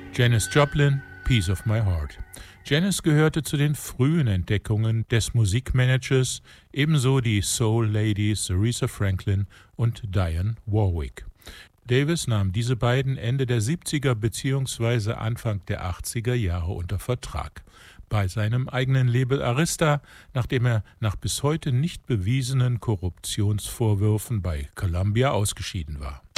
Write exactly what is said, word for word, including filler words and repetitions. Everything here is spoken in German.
Janis Joplin, Piece of My Heart. Janis gehörte zu den frühen Entdeckungen des Musikmanagers, ebenso die Soul-Ladies Aretha Franklin und Dionne Warwick. Davis nahm diese beiden Ende der siebziger bzw. Anfang der achtziger Jahre unter Vertrag. Bei seinem eigenen Label Arista, nachdem er nach bis heute nicht bewiesenen Korruptionsvorwürfen bei Columbia ausgeschieden war.